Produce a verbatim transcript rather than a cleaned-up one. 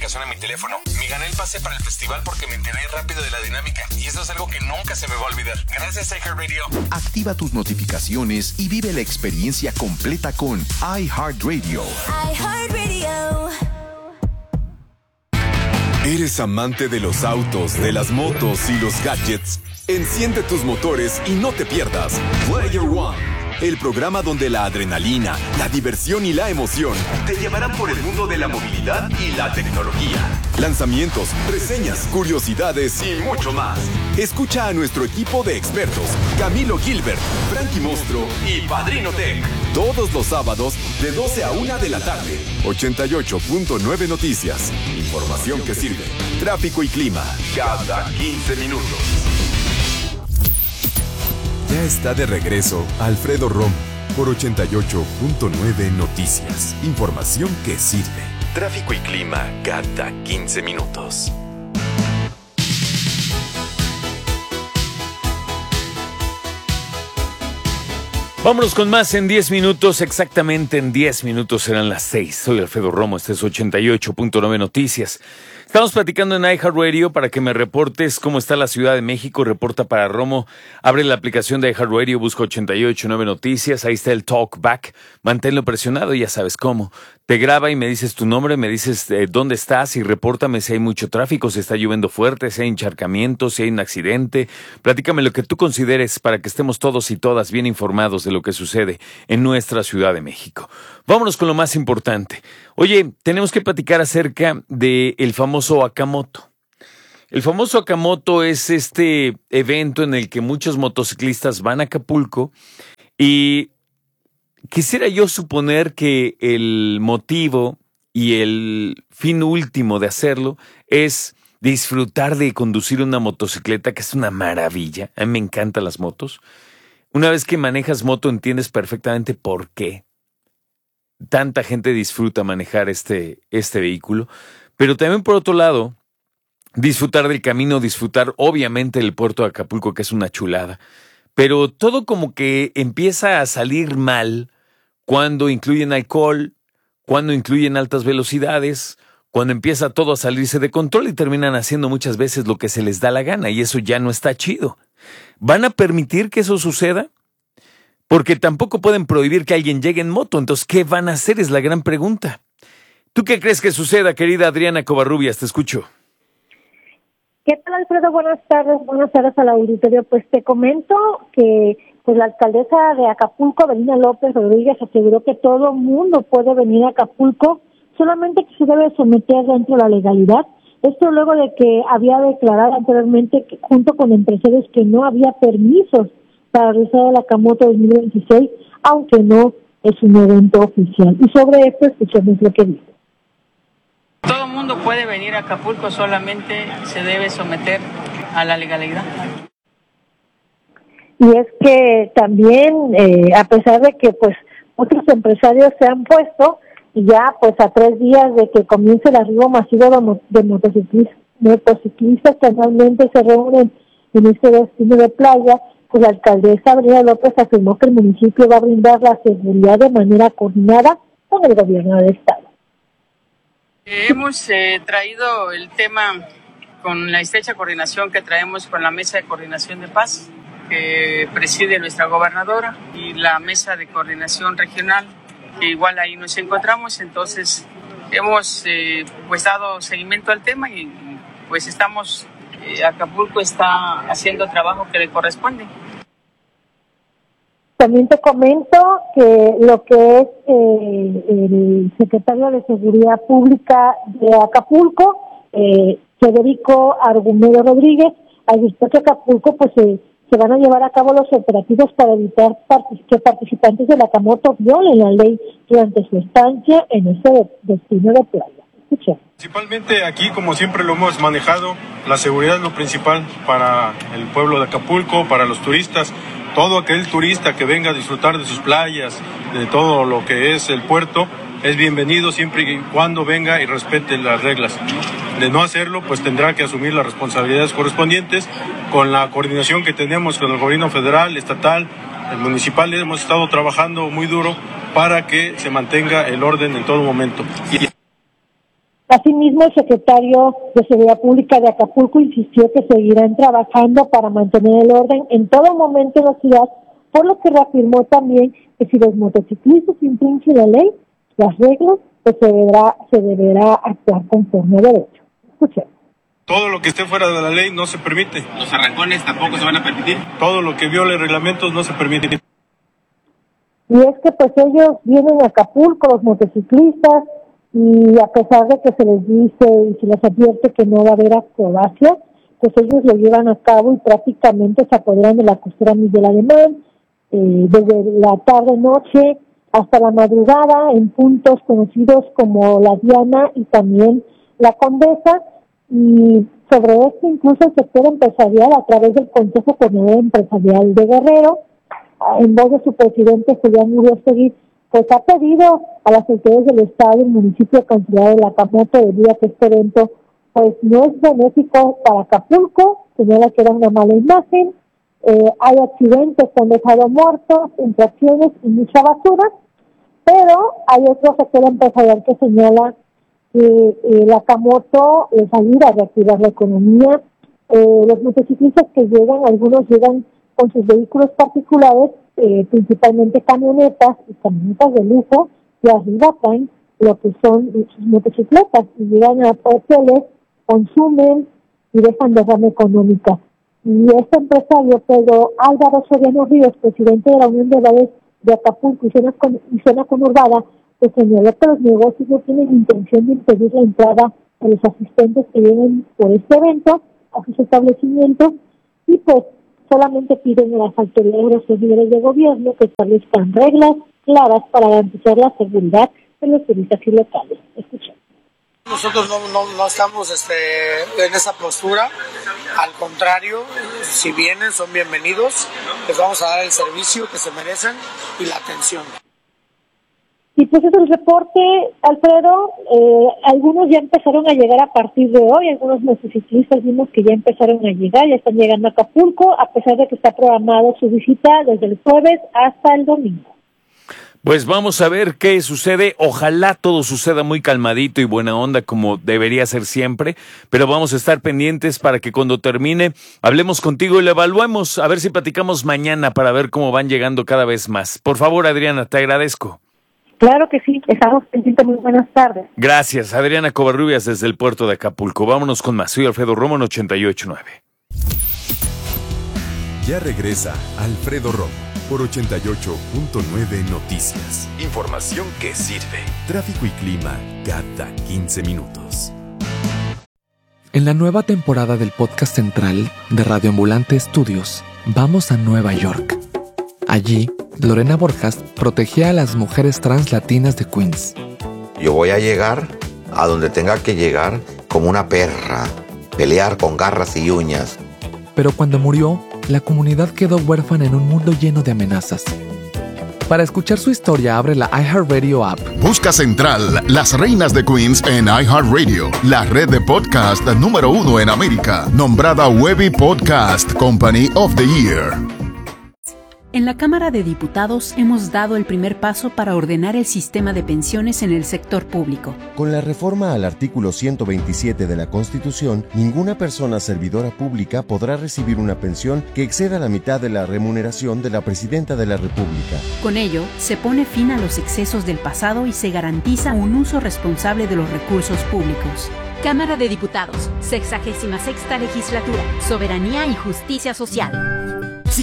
aplicación en mi teléfono. Me gané el pase para el festival porque me enteré rápido de la dinámica. Y eso es algo que nunca se me va a olvidar. Gracias, iHeartRadio. Activa tus notificaciones y vive la experiencia completa con iHeartRadio. iHeartRadio. ¿Eres amante de los autos, de las motos y los gadgets? Enciende tus motores y no te pierdas Player One, el programa donde la adrenalina, la diversión y la emoción te llevarán por el mundo de la movilidad y la tecnología. Lanzamientos, reseñas, curiosidades y mucho más. Escucha a nuestro equipo de expertos, Camilo Gilbert, Frankie Monstruo y Padrino Tech. Todos los sábados de doce a una de la tarde. ochenta y ocho punto nueve Noticias. Información que sirve. Tráfico y clima cada quince minutos. Ya está de regreso Alfredo Romo por ochenta y ocho punto nueve Noticias. Información que sirve. Tráfico y clima cada quince minutos. Vámonos con más en diez minutos, exactamente en diez minutos serán las seis. Soy Alfredo Romo, este es ochenta y ocho punto nueve Noticias. Estamos platicando en iHeartRadio para que me reportes cómo está la Ciudad de México. Reporta para Romo. Abre la aplicación de iHeartRadio, busca ochenta y ocho punto nueve Noticias. Ahí está el Talkback. Manténlo presionado y ya sabes cómo. Te graba y me dices tu nombre, me dices eh, dónde estás y repórtame si hay mucho tráfico, si está lloviendo fuerte, si hay encharcamientos, si hay un accidente. Platícame lo que tú consideres para que estemos todos y todas bien informados de lo que sucede en nuestra Ciudad de México. Vámonos con lo más importante. Oye, tenemos que platicar acerca del famoso Akamoto. El famoso Akamoto es este evento en el que muchos motociclistas van a Acapulco y quisiera yo suponer que el motivo y el fin último de hacerlo es disfrutar de conducir una motocicleta, que es una maravilla. A mí me encantan las motos. Una vez que manejas moto entiendes perfectamente por qué tanta gente disfruta manejar este, este vehículo. Pero también por otro lado, disfrutar del camino, disfrutar obviamente del puerto de Acapulco, que es una chulada. Pero todo como que empieza a salir mal cuando incluyen alcohol, cuando incluyen altas velocidades, cuando empieza todo a salirse de control y terminan haciendo muchas veces lo que se les da la gana y eso ya no está chido. ¿Van a permitir que eso suceda? Porque tampoco pueden prohibir que alguien llegue en moto. Entonces, ¿qué van a hacer? Es la gran pregunta. ¿Tú qué crees que suceda, querida Adriana Covarrubias? Te escucho. ¿Qué tal, Alfredo? Buenas tardes. Buenas tardes al auditorio. Pues te comento que pues la alcaldesa de Acapulco, Evelina López Rodríguez, aseguró que todo mundo puede venir a Acapulco, solamente que se debe someter dentro de la legalidad. Esto luego de que había declarado anteriormente que junto con empresarios que no había permisos para realizar el Akamoto dos mil veintiséis, aunque no es un evento oficial. Y sobre esto escuchemos lo que dice. Todo el mundo puede venir a Acapulco, solamente se debe someter a la legalidad. Y es que también, eh, a pesar de que pues otros empresarios se han puesto, y ya pues a tres días de que comience el arribo masivo de, mo- de motociclistas, motociclistas que anualmente se reúnen en este destino de playa, pues la alcaldesa Evelina López afirmó que el municipio va a brindar la seguridad de manera coordinada con el gobierno del estado. Hemos eh, traído el tema con la estrecha coordinación que traemos con la Mesa de Coordinación de Paz, que preside nuestra gobernadora, y la Mesa de Coordinación Regional, que igual ahí nos encontramos. Entonces hemos eh, pues dado seguimiento al tema y pues estamos, eh, Acapulco está haciendo el trabajo que le corresponde. También te comento que lo que es eh, el secretario de Seguridad Pública de Acapulco, eh, Federico Argumedo Rodríguez, advirtió que Acapulco pues se, se van a llevar a cabo los operativos para evitar partic- que participantes del Akamoto violen la ley durante su estancia en ese destino de playa. Escucha. Principalmente aquí, como siempre lo hemos manejado, la seguridad es lo principal para el pueblo de Acapulco, para los turistas. Todo aquel turista que venga a disfrutar de sus playas, de todo lo que es el puerto, es bienvenido siempre y cuando venga y respete las reglas. De no hacerlo, pues tendrá que asumir las responsabilidades correspondientes. Con la coordinación que tenemos con el gobierno federal, estatal, el municipal, hemos estado trabajando muy duro para que se mantenga el orden en todo momento. Y Asimismo, el secretario de Seguridad Pública de Acapulco insistió que seguirán trabajando para mantener el orden en todo momento en la ciudad, por lo que reafirmó también que si los motociclistas infringen la ley, las reglas, pues se deberá, se deberá actuar conforme a derecho. Escuchen. Todo lo que esté fuera de la ley no se permite. Los arrancones tampoco se van a permitir. Todo lo que viole reglamentos no se permite. Y es que pues ellos vienen a Acapulco, los motociclistas, y a pesar de que se les dice y se les advierte que no va a haber acrobacia, pues ellos lo llevan a cabo y prácticamente se apoderan de la costera Miguel Alemán, eh, desde la tarde-noche hasta la madrugada, en puntos conocidos como La Diana y también La Condesa, y sobre esto incluso el sector empresarial, a través del Consejo Coordinador Empresarial de Guerrero, en voz de su presidente Julián Urriostegui, pues ha pedido a las autoridades del Estado y el municipio de cancelar el Acamoto debido a que este evento pues no es benéfico para Acapulco, señala que era una mala imagen, eh, hay accidentes que han dejado muertos, infracciones y mucha basura, pero hay otro sector empresarial que señala que eh, el Acamoto les ayuda a reactivar la economía. Eh, los motociclistas que llegan, algunos llegan con sus vehículos particulares, eh, principalmente camionetas y camionetas de lujo, y arriba traen lo que son sus motocicletas, y llegan a hoteles, consumen y dejan derrama económica. Y este empresario, Pedro Álvaro Soriano Ríos, presidente de la Unión de Bares de Acapulco y zona, con, y zona conurbada, pues señaló que los negocios no tienen intención de impedir la entrada a los asistentes que vienen por este evento a sus establecimientos, y pues solamente piden a las autoridades y los servidores de gobierno que establezcan reglas claras para garantizar la seguridad de los turistas y locales. Escuchen. Nosotros no, no, no estamos este, en esa postura, al contrario, si vienen son bienvenidos, les vamos a dar el servicio que se merecen y la atención. Y pues es el reporte, Alfredo. Eh, algunos ya empezaron a llegar a partir de hoy, algunos motociclistas vimos que ya empezaron a llegar, ya están llegando a Acapulco, a pesar de que está programado su visita desde el jueves hasta el domingo. Pues vamos a ver qué sucede. Ojalá todo suceda muy calmadito y buena onda como debería ser siempre, pero vamos a estar pendientes para que cuando termine hablemos contigo y lo evaluemos, a ver si platicamos mañana para ver cómo van llegando cada vez más. Por favor, Adriana, te agradezco. Claro que sí, estamos pendientes. Muy buenas tardes. Gracias, Adriana Covarrubias desde el puerto de Acapulco. Vámonos con más. Soy Alfredo Romo en ochenta y ocho punto nueve. Ya regresa Alfredo Romo por ochenta y ocho punto nueve Noticias. Información que sirve. Tráfico y clima cada quince minutos. En la nueva temporada del podcast central de Radio Ambulante Estudios, vamos a Nueva York. Allí, Lorena Borjas protegía a las mujeres trans latinas de Queens. Yo voy a llegar a donde tenga que llegar como una perra, pelear con garras y uñas. Pero cuando murió, la comunidad quedó huérfana en un mundo lleno de amenazas. Para escuchar su historia, abre la iHeartRadio app. Busca Central, las reinas de Queens en iHeartRadio, la red de podcast número uno en América, nombrada Webby Podcast Company of the Year. En la Cámara de Diputados hemos dado el primer paso para ordenar el sistema de pensiones en el sector público. Con la reforma al artículo ciento veintisiete de la Constitución, ninguna persona servidora pública podrá recibir una pensión que exceda la mitad de la remuneración de la Presidenta de la República. Con ello, se pone fin a los excesos del pasado y se garantiza un uso responsable de los recursos públicos. Cámara de Diputados, sexagésima sexta legislatura, Soberanía y Justicia Social.